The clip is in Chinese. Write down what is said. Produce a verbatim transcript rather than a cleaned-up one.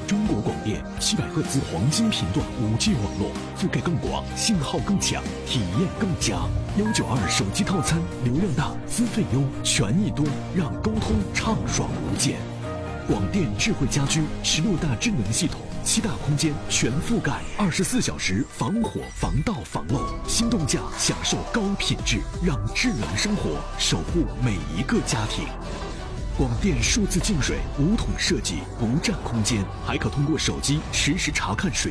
中国广电七百赫兹黄金频段 五 G 网络，覆盖更广，信号更强，体验更佳。幺九二手机套餐，流量大，资费优，权益多，让沟通畅爽无间。广电智慧家居十六大智能系统，七大空间全覆盖，二十四小时防火防盗防漏，心动价享受高品质，让智能生活守护每一个家庭。广电数字净水无桶设计，不占空间，还可通过手机实时查看水